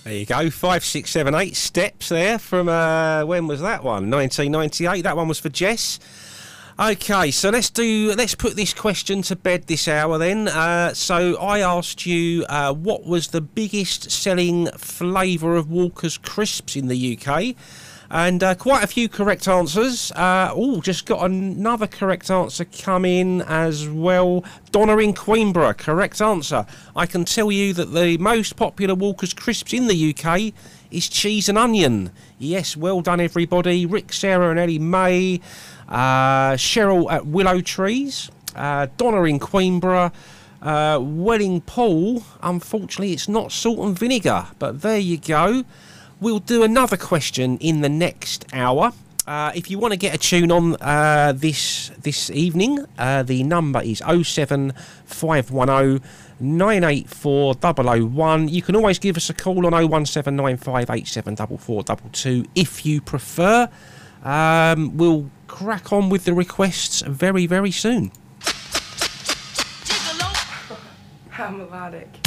There you go, 5, 6, 7, 8 steps there from, when was that one? 1998, that one was for Jess. Okay, so let's put this question to bed this hour then. So I asked you what was the biggest selling flavour of Walker's Crisps in the UK? And quite a few correct answers. Just got another correct answer come in as well. Donna in Queenborough, correct answer. I can tell you that the most popular Walker's Crisps in the UK is cheese and onion. Yes, well done everybody. Rick, Sarah and Ellie May. Cheryl at Willow Trees. Donna in Queenborough. Welling Paul. Unfortunately, it's not salt and vinegar, but there you go. We'll do another question in the next hour. If you want to get a tune on this evening, the number is 07510 984 001. You can always give us a call on 01795874422 if you prefer. We'll crack on with the requests very, very soon. How melodic.